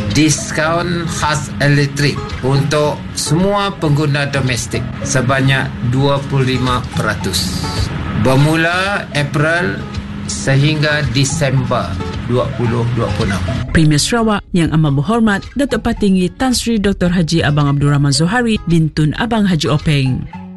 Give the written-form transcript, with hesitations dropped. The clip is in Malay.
diskaun khas elektrik untuk semua pengguna domestik sebanyak 25%. Bermula April sehingga Disember 2026. Premier Sarawak yang amat berhormat Datuk Patinggi Tan Sri Dr. Haji Abang Abdul Rahman Zohari bin Tun Abang Haji Openg.